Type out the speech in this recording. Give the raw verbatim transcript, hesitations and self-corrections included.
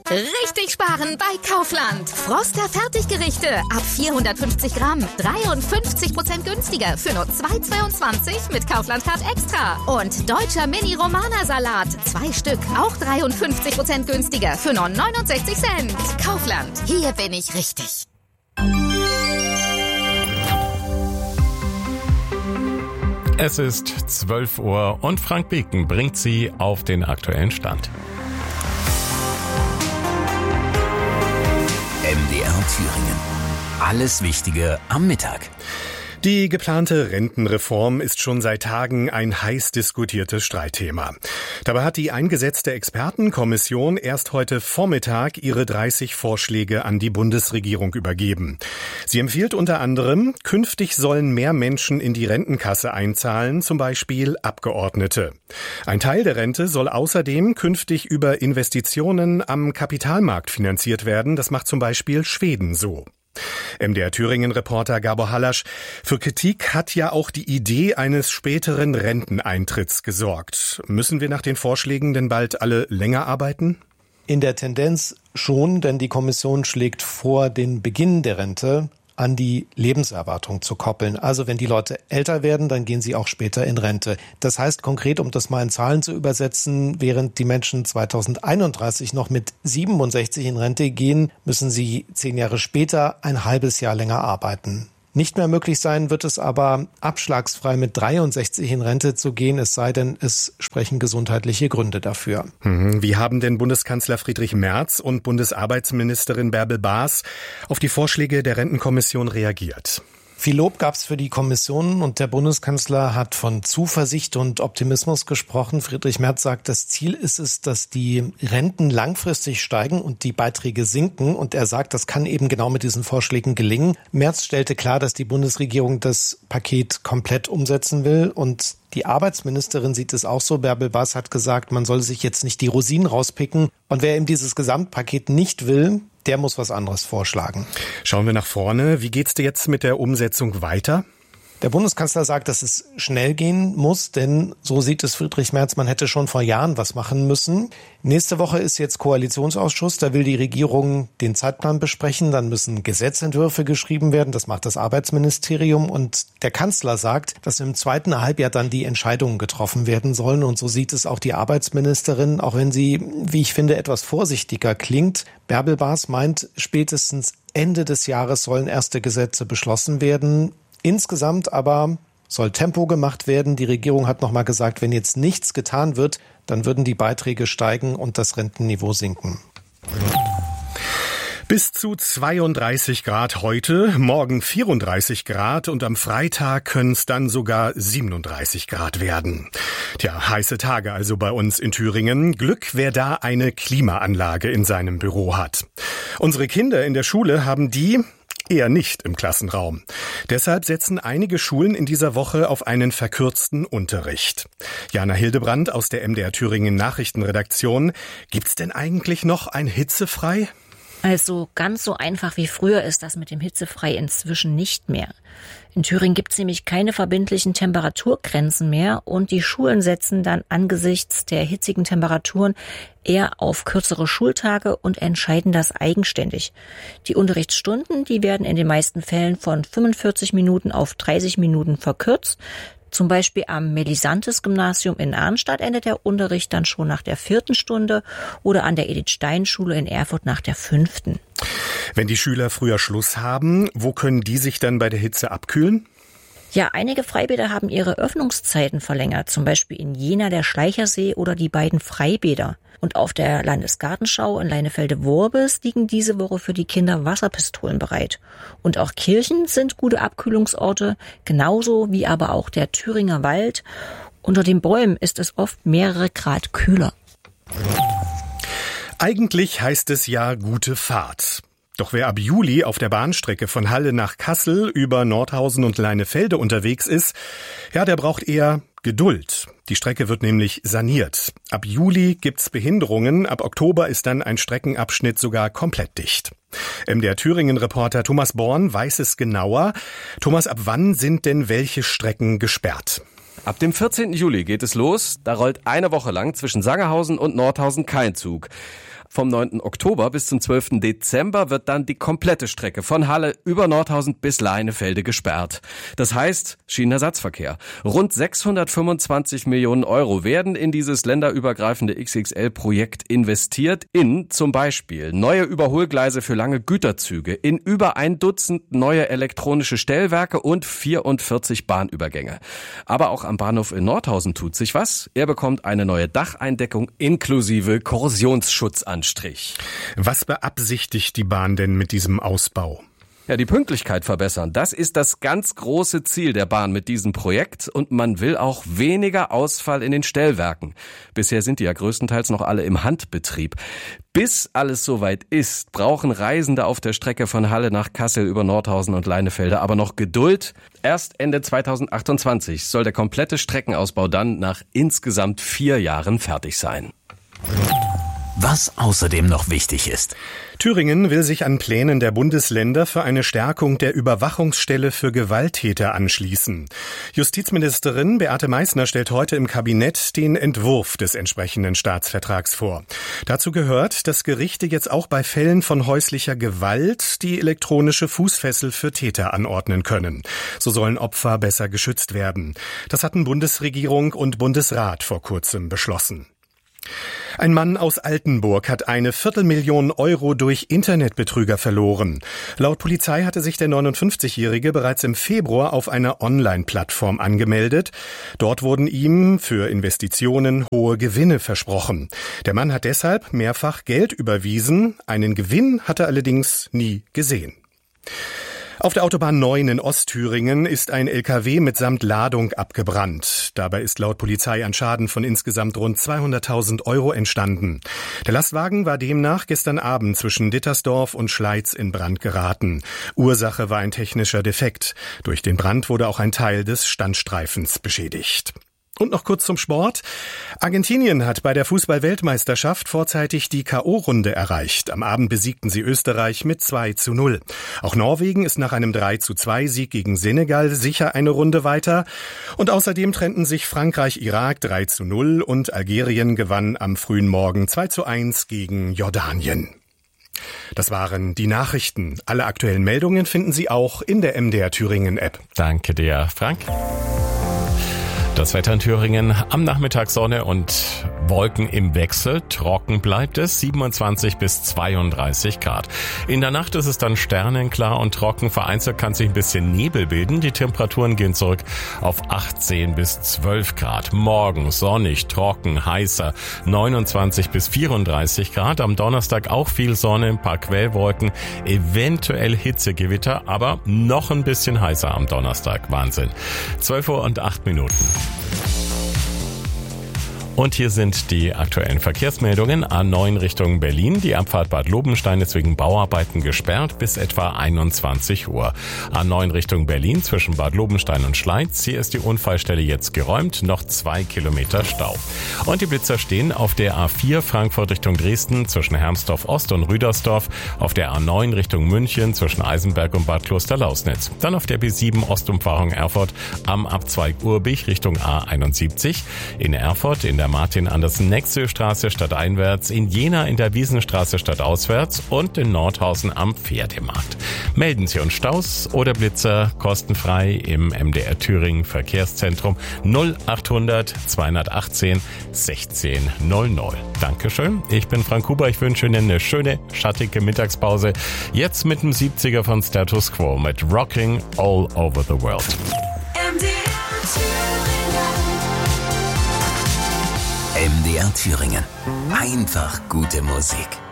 Richtig sparen bei Kaufland. Froster Fertiggerichte ab vierhundertfünfzig Gramm. dreiundfünfzig Prozent günstiger für nur zwei Euro zweiundzwanzig mit Kaufland Card Extra. Und deutscher Mini-Romana-Salat. Zwei Stück, auch dreiundfünfzig Prozent günstiger für nur neunundsechzig Cent. Kaufland, hier bin ich richtig. Es ist zwölf Uhr und Frank Beken bringt Sie auf den aktuellen Stand. M D R Thüringen. Alles Wichtige am Mittag. Die geplante Rentenreform ist schon seit Tagen ein heiß diskutiertes Streitthema. Dabei hat die eingesetzte Expertenkommission erst heute Vormittag ihre dreißig Vorschläge an die Bundesregierung übergeben. Sie empfiehlt unter anderem, künftig sollen mehr Menschen in die Rentenkasse einzahlen, zum Beispiel Abgeordnete. Ein Teil der Rente soll außerdem künftig über Investitionen am Kapitalmarkt finanziert werden. Das macht zum Beispiel Schweden so. M D R Thüringen-Reporter Gabor Hallasch. Für Kritik hat ja auch die Idee eines späteren Renteneintritts gesorgt. Müssen wir nach den Vorschlägen denn bald alle länger arbeiten? In der Tendenz schon, denn die Kommission schlägt vor, den Beginn der Rente an die Lebenserwartung zu koppeln. Also wenn die Leute älter werden, dann gehen sie auch später in Rente. Das heißt konkret, um das mal in Zahlen zu übersetzen, während die Menschen zweitausendeinunddreißig noch mit siebenundsechzig in Rente gehen, müssen sie zehn Jahre später ein halbes Jahr länger arbeiten. Nicht mehr möglich sein wird es aber, abschlagsfrei mit dreiundsechzig in Rente zu gehen, es sei denn, es sprechen gesundheitliche Gründe dafür. Wie haben denn Bundeskanzler Friedrich Merz und Bundesarbeitsministerin Bärbel Baas auf die Vorschläge der Rentenkommission reagiert? Viel Lob gab es für die Kommission und der Bundeskanzler hat von Zuversicht und Optimismus gesprochen. Friedrich Merz sagt, das Ziel ist es, dass die Renten langfristig steigen und die Beiträge sinken. Und er sagt, das kann eben genau mit diesen Vorschlägen gelingen. Merz stellte klar, dass die Bundesregierung das Paket komplett umsetzen will. Und die Arbeitsministerin sieht es auch so. Bärbel Baas hat gesagt, man soll sich jetzt nicht die Rosinen rauspicken. Und wer eben dieses Gesamtpaket nicht will, der muss was anderes vorschlagen. Schauen wir nach vorne. Wie geht's dir jetzt mit der Umsetzung weiter? Der Bundeskanzler sagt, dass es schnell gehen muss, denn so sieht es Friedrich Merz, man hätte schon vor Jahren was machen müssen. Nächste Woche ist jetzt Koalitionsausschuss, da will die Regierung den Zeitplan besprechen, dann müssen Gesetzentwürfe geschrieben werden, das macht das Arbeitsministerium und der Kanzler sagt, dass im zweiten Halbjahr dann die Entscheidungen getroffen werden sollen und so sieht es auch die Arbeitsministerin, auch wenn sie, wie ich finde, etwas vorsichtiger klingt. Bärbel Baas meint, spätestens Ende des Jahres sollen erste Gesetze beschlossen werden. Insgesamt aber soll Tempo gemacht werden. Die Regierung hat noch mal gesagt, wenn jetzt nichts getan wird, dann würden die Beiträge steigen und das Rentenniveau sinken. Bis zu zweiunddreißig Grad heute, morgen vierunddreißig Grad und am Freitag können es dann sogar siebenunddreißig Grad werden. Tja, heiße Tage also bei uns in Thüringen. Glück, wer da eine Klimaanlage in seinem Büro hat. Unsere Kinder in der Schule haben die eher nicht im Klassenraum. Deshalb setzen einige Schulen in dieser Woche auf einen verkürzten Unterricht. Jana Hildebrand aus der M D R Thüringen Nachrichtenredaktion. Gibt's denn eigentlich noch ein Hitzefrei? Also ganz so einfach wie früher ist das mit dem Hitzefrei inzwischen nicht mehr. In Thüringen gibt es nämlich keine verbindlichen Temperaturgrenzen mehr und die Schulen setzen dann angesichts der hitzigen Temperaturen eher auf kürzere Schultage und entscheiden das eigenständig. Die Unterrichtsstunden, die werden in den meisten Fällen von fünfundvierzig Minuten auf dreißig Minuten verkürzt. Zum Beispiel am Melisantes-Gymnasium in Arnstadt endet der Unterricht dann schon nach der vierten Stunde oder an der Edith-Stein-Schule in Erfurt nach der fünften. Wenn die Schüler früher Schluss haben, wo können die sich dann bei der Hitze abkühlen? Ja, einige Freibäder haben ihre Öffnungszeiten verlängert, zum Beispiel in Jena der Schleichersee oder die beiden Freibäder. Und auf der Landesgartenschau in Leinefelde-Worbis liegen diese Woche für die Kinder Wasserpistolen bereit. Und auch Kirchen sind gute Abkühlungsorte, genauso wie aber auch der Thüringer Wald. Unter den Bäumen ist es oft mehrere Grad kühler. Eigentlich heißt es ja gute Fahrt. Doch wer ab Juli auf der Bahnstrecke von Halle nach Kassel über Nordhausen und Leinefelde unterwegs ist, ja, der braucht eher Geduld. Die Strecke wird nämlich saniert. Ab Juli gibt's Behinderungen, ab Oktober ist dann ein Streckenabschnitt sogar komplett dicht. M D R Thüringen-Reporter Thomas Born weiß es genauer. Thomas, ab wann sind denn welche Strecken gesperrt? Ab dem vierzehnten Juli geht es los. Da rollt eine Woche lang zwischen Sangerhausen und Nordhausen kein Zug. Vom neunten Oktober bis zum zwölften Dezember wird dann die komplette Strecke von Halle über Nordhausen bis Leinefelde gesperrt. Das heißt Schienenersatzverkehr. Rund sechshundertfünfundzwanzig Millionen Euro werden in dieses länderübergreifende X X L-Projekt investiert in zum Beispiel neue Überholgleise für lange Güterzüge, in über ein Dutzend neue elektronische Stellwerke und vierundvierzig Bahnübergänge. Aber auch am Bahnhof in Nordhausen tut sich was. Er bekommt eine neue Dacheindeckung inklusive Korrosionsschutzanstrich. Was beabsichtigt die Bahn denn mit diesem Ausbau? Ja, die Pünktlichkeit verbessern, das ist das ganz große Ziel der Bahn mit diesem Projekt und man will auch weniger Ausfall in den Stellwerken. Bisher sind die ja größtenteils noch alle im Handbetrieb. Bis alles soweit ist, brauchen Reisende auf der Strecke von Halle nach Kassel über Nordhausen und Leinefelde aber noch Geduld. Erst Ende zweitausendachtundzwanzig soll der komplette Streckenausbau dann nach insgesamt vier Jahren fertig sein. Was außerdem noch wichtig ist. Thüringen will sich an Plänen der Bundesländer für eine Stärkung der Überwachungsstelle für Gewalttäter anschließen. Justizministerin Beate Meißner stellt heute im Kabinett den Entwurf des entsprechenden Staatsvertrags vor. Dazu gehört, dass Gerichte jetzt auch bei Fällen von häuslicher Gewalt die elektronische Fußfessel für Täter anordnen können. So sollen Opfer besser geschützt werden. Das hatten Bundesregierung und Bundesrat vor kurzem beschlossen. Ein Mann aus Altenburg hat eine Viertelmillion Euro durch Internetbetrüger verloren. Laut Polizei hatte sich der neunundfünfzigjährige bereits im Februar auf einer Online-Plattform angemeldet. Dort wurden ihm für Investitionen hohe Gewinne versprochen. Der Mann hat deshalb mehrfach Geld überwiesen. Einen Gewinn hat er allerdings nie gesehen. Auf der Autobahn neun in Ostthüringen ist ein L K W mitsamt Ladung abgebrannt. Dabei ist laut Polizei ein Schaden von insgesamt rund zweihunderttausend Euro entstanden. Der Lastwagen war demnach gestern Abend zwischen Dittersdorf und Schleiz in Brand geraten. Ursache war ein technischer Defekt. Durch den Brand wurde auch ein Teil des Standstreifens beschädigt. Und noch kurz zum Sport. Argentinien hat bei der Fußball-Weltmeisterschaft vorzeitig die K O-Runde erreicht. Am Abend besiegten sie Österreich mit zwei zu null. Auch Norwegen ist nach einem drei zu zwei Sieg gegen Senegal sicher eine Runde weiter. Und außerdem trennten sich Frankreich-Irak drei zu null und Algerien gewann am frühen Morgen zwei zu eins gegen Jordanien. Das waren die Nachrichten. Alle aktuellen Meldungen finden Sie auch in der M D R Thüringen App. Danke dir, Frank. Das Wetter in Thüringen, am Nachmittag Sonne und Wolken im Wechsel. Trocken bleibt es, siebenundzwanzig bis zweiunddreißig Grad. In der Nacht ist es dann sternenklar und trocken. Vereinzelt kann sich ein bisschen Nebel bilden. Die Temperaturen gehen zurück auf achtzehn bis zwölf Grad. Morgen sonnig, trocken, heißer, neunundzwanzig bis vierunddreißig Grad. Am Donnerstag auch viel Sonne, ein paar Quellwolken, eventuell Hitzegewitter, aber noch ein bisschen heißer am Donnerstag. Wahnsinn. zwölf Uhr und acht Minuten. Und hier sind die aktuellen Verkehrsmeldungen. A neun Richtung Berlin. Die Abfahrt Bad Lobenstein ist wegen Bauarbeiten gesperrt bis etwa einundzwanzig Uhr. A neun Richtung Berlin zwischen Bad Lobenstein und Schleiz. Hier ist die Unfallstelle jetzt geräumt. Noch zwei Kilometer Stau. Und die Blitzer stehen auf der A vier Frankfurt Richtung Dresden zwischen Hermsdorf Ost und Rüdersdorf. Auf der A neun Richtung München zwischen Eisenberg und Bad Kloster-Lausnitz. Dann auf der B sieben Ostumfahrung Erfurt am Abzweig Urbich Richtung A einundsiebzig. In Erfurt in der Martin-Andersen-Nexö-Straße stadteinwärts, in Jena in der Wiesenstraße stadtauswärts und in Nordhausen am Pferdemarkt. Melden Sie uns Staus oder Blitzer kostenfrei im M D R Thüringen Verkehrszentrum null achthundert zweihundertachtzehn sechzehn null null. Dankeschön, ich bin Frank Huber, ich wünsche Ihnen eine schöne, schattige Mittagspause. Jetzt mit dem siebziger von Status Quo mit Rocking All Over the World. M D R Thüringen. Einfach gute Musik.